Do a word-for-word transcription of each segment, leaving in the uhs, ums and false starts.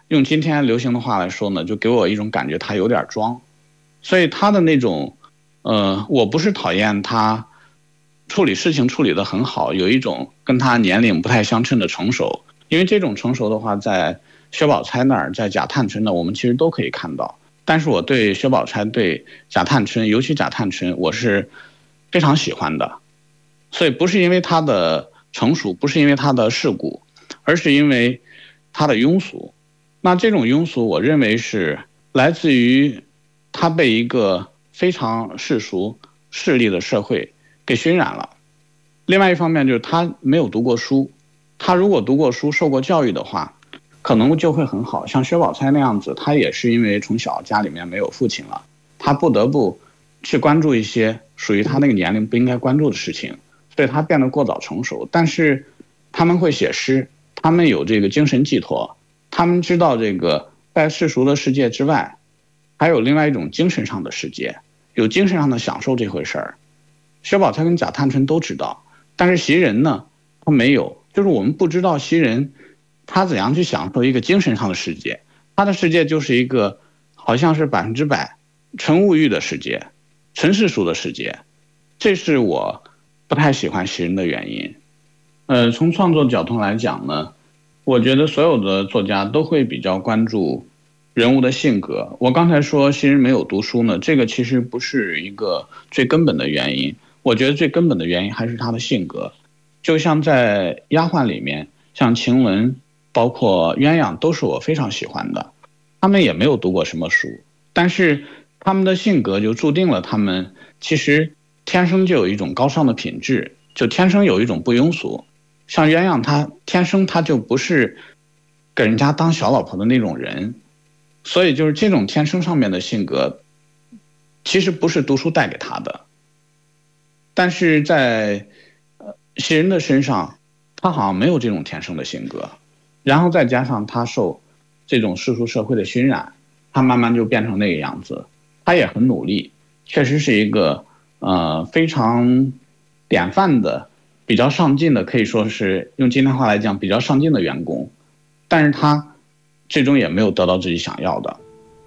用今天流行的话来说呢，就给我一种感觉他有点装。所以他的那种呃，我不是讨厌他处理事情处理得很好，有一种跟他年龄不太相称的成熟，因为这种成熟的话在薛宝钗那儿，在贾探春呢，我们其实都可以看到。但是我对薛宝钗对贾探春，尤其贾探春，我是非常喜欢的。所以不是因为她的成熟，不是因为她的世故，而是因为她的庸俗。那这种庸俗我认为是来自于她被一个非常世俗势利的社会给熏染了。另外一方面就是她没有读过书，她如果读过书受过教育的话，可能就会很好。像薛宝钗那样子，她也是因为从小家里面没有父亲了，她不得不去关注一些属于她那个年龄不应该关注的事情，所以她变得过早成熟。但是他们会写诗，他们有这个精神寄托，他们知道这个在世俗的世界之外还有另外一种精神上的世界，有精神上的享受这回事儿。薛宝钗跟贾探春都知道，但是袭人呢，他没有，就是我们不知道袭人他怎样去享受一个精神上的世界，他的世界就是一个好像是百分之百纯物欲的世界，纯世俗的世界，这是我不太喜欢袭人的原因。呃，从创作角度来讲呢，我觉得所有的作家都会比较关注人物的性格。我刚才说袭人没有读书呢，这个其实不是一个最根本的原因，我觉得最根本的原因还是他的性格。就像在丫鬟里面，像晴雯包括鸳鸯都是我非常喜欢的，他们也没有读过什么书，但是他们的性格就注定了他们其实天生就有一种高尚的品质，就天生有一种不庸俗。像鸳鸯她天生她就不是给人家当小老婆的那种人，所以就是这种天生上面的性格其实不是读书带给她的。但是在袭人的身上，她好像没有这种天生的性格，然后再加上她受这种世俗社会的熏染，她慢慢就变成那个样子。她也很努力，确实是一个呃非常典范的比较上进的，可以说是用今天话来讲比较上进的员工，但是她最终也没有得到自己想要的。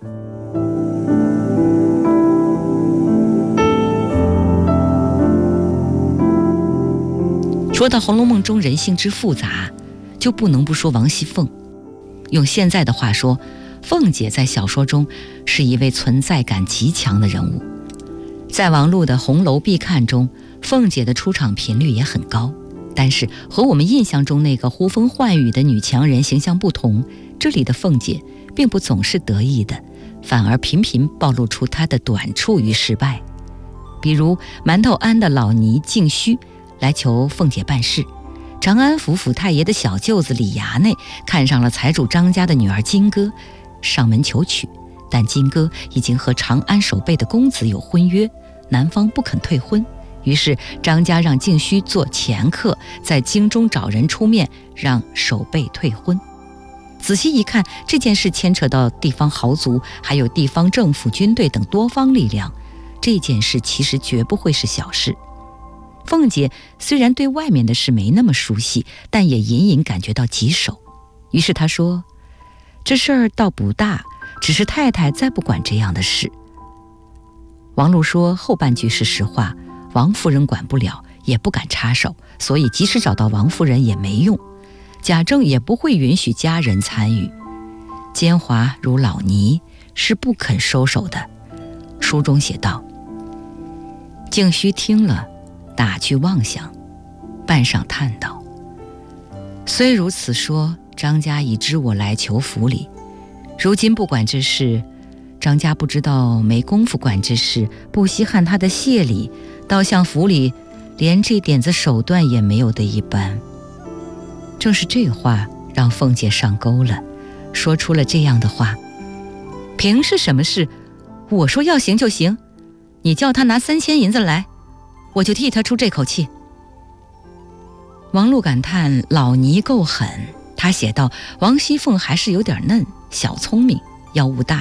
说到《红楼梦》中人性之复杂，就不能不说王熙凤。用现在的话说，凤姐在小说中是一位存在感极强的人物。在王璐的《红楼必看》中，凤姐的出场频率也很高，但是和我们印象中那个呼风唤雨的女强人形象不同，这里的凤姐并不总是得意的，反而频频暴露出她的短处与失败。比如馒头庵的老尼静虚来求凤姐办事，长安府府太爷的小舅子李衙内看上了财主张家的女儿金哥，上门求娶，但金哥已经和长安守备的公子有婚约，男方不肯退婚，于是张家让静虚做掮客，在京中找人出面让守备退婚。仔细一看，这件事牵扯到地方豪族还有地方政府军队等多方力量，这件事其实绝不会是小事。凤姐虽然对外面的事没那么熟悉，但也隐隐感觉到棘手，于是她说，这事儿倒不大，只是太太再不管这样的事。王璐说后半句是实话，王夫人管不了，也不敢插手，所以即使找到王夫人也没用，贾政也不会允许家人参与。奸猾如老尼是不肯收手的。书中写道，静虚听了，打趣妄想，半晌叹道，虽如此说，张家已知我来求府里，如今不管这事，张家不知道没功夫管这事，不稀罕他的谢礼，倒像府里连这点子手段也没有的一般。正是这话让凤姐上钩了，说出了这样的话，凭是什么事？我说要行就行，你叫他拿三千银子来，我就替他出这口气。王璐感叹老尼够狠，他写道，王熙凤还是有点嫩，小聪明，要务大